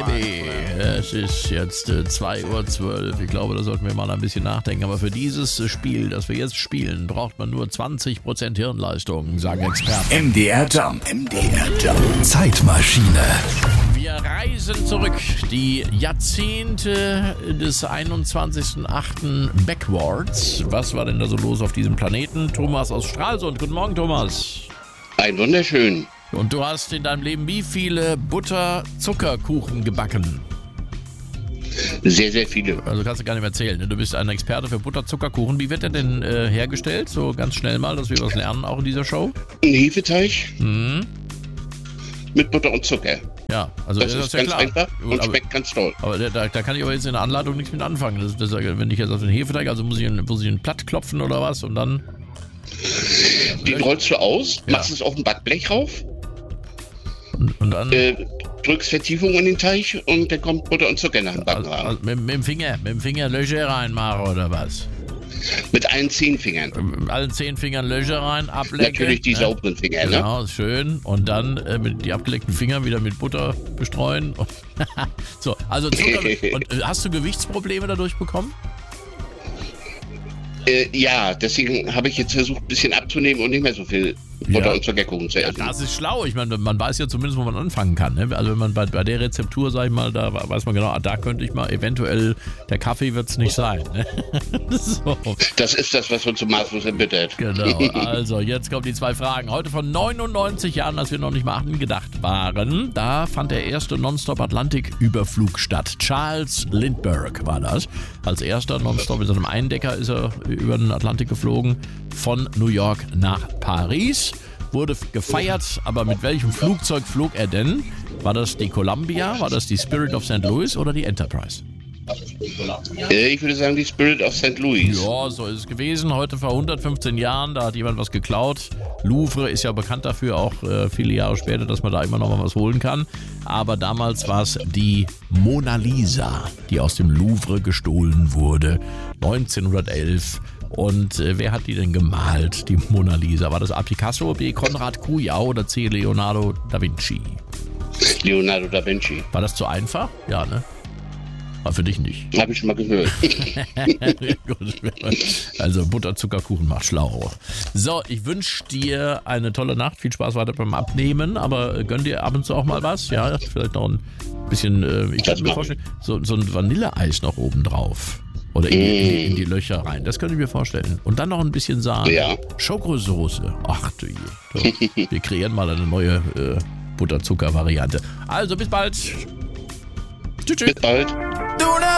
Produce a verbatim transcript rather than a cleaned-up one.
Baby. Es ist jetzt äh, zwei Uhr zwölf. Ich glaube, da sollten wir mal ein bisschen nachdenken. Aber für dieses äh, Spiel, das wir jetzt spielen, braucht man nur zwanzig Prozent Hirnleistung, sagen Experten. M D R Jump. M D R Jump. Zeitmaschine. Wir reisen zurück, die Jahrzehnte des einundzwanzigsten achten backwards. Was war denn da so los auf diesem Planeten? Thomas aus Stralsund. Guten Morgen, Thomas. Ein wunderschön. Und du hast in deinem Leben wie viele Butter-Zuckerkuchen gebacken? Sehr, sehr viele. Also kannst du gar nicht mehr erzählen. Ne? Du bist ein Experte für Butter-Zuckerkuchen. Wie wird der denn äh, hergestellt? So ganz schnell mal, dass wir was lernen auch in dieser Show. Ein Hefeteig Mhm. mit Butter und Zucker. Ja, also Das das ist ja ganz klar. einfach und aber, schmeckt ganz toll. aber da, da kann ich aber jetzt in der Anleitung nichts mit anfangen. Das, das, wenn ich jetzt auf den Hefeteig, also muss ich, muss ich einen Platt klopfen oder was und dann... Den rollst du aus, Ja. machst es auf ein Backblech rauf, Und, und dann... äh, drückst Vertiefung in den Teig und dann kommt Butter und Zucker nach dem Backen also, rein. also mit, mit dem Finger, mit dem Finger Löcher reinmachen oder was? Mit allen zehn Fingern. Mit allen zehn Fingern Löcher rein, ablecken. Natürlich die ne? sauberen Finger, ne? Genau, ist schön. Und dann äh, mit die abgeleckten Finger wieder mit Butter bestreuen. So, also Zucker. Und äh, hast du Gewichtsprobleme dadurch bekommen? Äh, ja, deswegen habe ich jetzt versucht, ein bisschen abzunehmen und nicht mehr so viel Butter Ja. und Zuckerkuchen zu essen. Das ist schlau. Ich meine, man weiß ja zumindest, wo man anfangen kann. Ne? Also wenn man bei, bei der Rezeptur, sag ich mal, da weiß man genau, ah, da könnte ich mal eventuell, der Kaffee wird es nicht sein. Ne? So. Das ist das, was uns so maßlos erbittert. Genau, also jetzt kommen die zwei Fragen. Heute vor neunundneunzig Jahren, als wir noch nicht mal angedacht waren, da fand der erste Nonstop-Atlantik-Überflug statt. Charles Lindbergh war das. Als erster Nonstop mit seinem Eindecker ist er über den Atlantik geflogen, von New York nach Paris. Wurde gefeiert, aber mit welchem Flugzeug flog er denn? War das die Columbia, war das die Spirit of Saint Louis oder die Enterprise? Äh, ich würde sagen, die Spirit of Saint Louis. Ja, so ist es gewesen. Heute vor hundertfünfzehn Jahren, da hat jemand was geklaut. Louvre ist ja bekannt dafür, auch äh, viele Jahre später, dass man da immer noch mal was holen kann. Aber damals war es die Mona Lisa, die aus dem Louvre gestohlen wurde, neunzehnhundertelf. Und äh, wer hat die denn gemalt, die Mona Lisa? War das A. Picasso, B. Konrad Kujau oder C. Leonardo da Vinci? Leonardo da Vinci. War das zu einfach? Ja, ne? War für dich nicht. Habe ich schon mal gehört. Gut. Also Butter-Zuckerkuchen macht schlau. So, ich wünsche dir eine tolle Nacht. Viel Spaß weiter beim Abnehmen, aber gönn dir ab und zu auch mal was. Ja, vielleicht noch ein bisschen, äh, ich Das kann mir mach vorstellen, so, so ein Vanilleeis noch oben drauf. Oder in, die, in, die, in die Löcher rein. Das könnte ich mir vorstellen. Und dann noch ein bisschen Sahne. Ja. Schokosoße. Ach du je. So, wir kreieren mal eine neue äh, Butter-Zucker-Variante. Also bis bald. Tschüss. Tschüss. Bis bald.